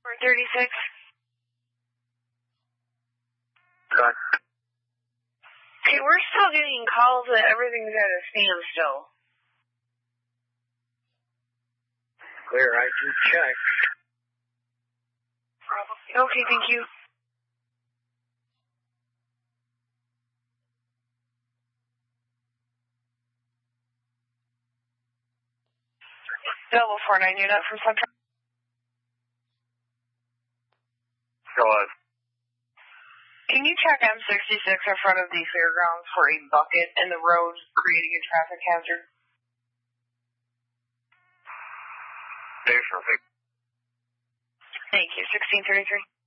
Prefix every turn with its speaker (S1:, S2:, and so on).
S1: 36.
S2: Cut.
S1: Okay, we're still getting calls that everything's at a standstill.
S2: Clear, I can check.
S1: Okay, thank you. Double 49 unit from Central.
S2: Go ahead.
S1: Can you check M66 in front of the fairgrounds for a bucket in the road creating a traffic hazard?
S2: Perfect.
S1: Thank you. 1633.